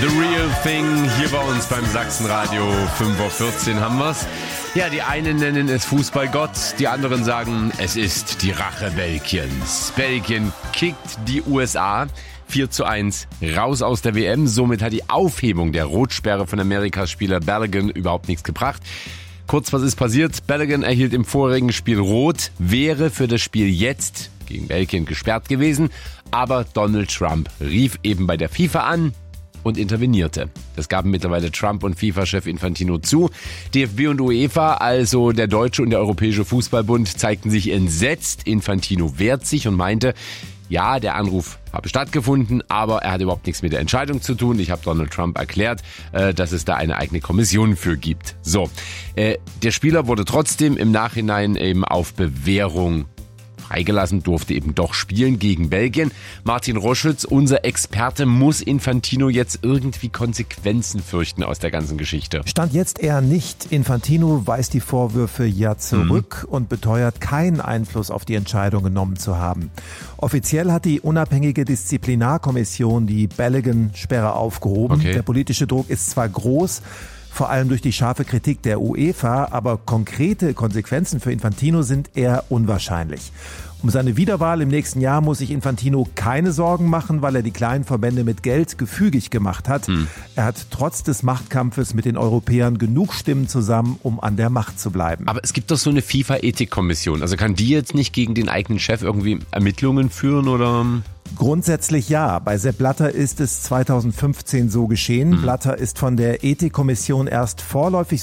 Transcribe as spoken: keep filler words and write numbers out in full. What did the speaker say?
The Real Thing hier bei uns beim Sachsenradio. fünf Uhr vierzehn haben wir's. Ja, die einen nennen es Fußballgott, die anderen sagen, es ist die Rache Belgiens. Belgien kickt die U S A vier zu eins raus aus der W M. Somit hat die Aufhebung der Rotsperre von Amerikas Spieler Balogun überhaupt nichts gebracht. Kurz, was ist passiert? Balogun erhielt im vorigen Spiel Rot, wäre für das Spiel jetzt gegen Belgien gesperrt gewesen. Aber Donald Trump rief eben bei der FIFA an und intervenierte. Das gaben mittlerweile Trump und FIFA-Chef Infantino zu. D F B und UEFA, also der Deutsche und der Europäische Fußballbund, zeigten sich entsetzt. Infantino wehrt sich und meinte, ja, der Anruf habe stattgefunden, aber er hat überhaupt nichts mit der Entscheidung zu tun. Ich habe Donald Trump erklärt, äh, dass es da eine eigene Kommission für gibt. So, äh, der Spieler wurde trotzdem im Nachhinein eben auf Bewährung freigelassen, durfte eben doch spielen gegen Belgien. Martin Roschütz, unser Experte, muss Infantino jetzt irgendwie Konsequenzen fürchten aus der ganzen Geschichte? Stand jetzt eher nicht. Infantino weist die Vorwürfe ja zurück mhm. und beteuert, keinen Einfluss auf die Entscheidung genommen zu haben. Offiziell hat die unabhängige Disziplinarkommission die Balogun-Sperre aufgehoben. Okay. Der politische Druck ist zwar groß, vor allem durch die scharfe Kritik der UEFA, aber konkrete Konsequenzen für Infantino sind eher unwahrscheinlich. Um seine Wiederwahl im nächsten Jahr muss sich Infantino keine Sorgen machen, weil er die kleinen Verbände mit Geld gefügig gemacht hat. Hm. Er hat trotz des Machtkampfes mit den Europäern genug Stimmen zusammen, um an der Macht zu bleiben. Aber es gibt doch so eine FIFA-Ethikkommission. Also kann die jetzt nicht gegen den eigenen Chef irgendwie Ermittlungen führen oder? Grundsätzlich ja. Bei Sepp Blatter ist es zweitausendfünfzehn so geschehen. Hm. Blatter ist von der Ethikkommission erst vorläufig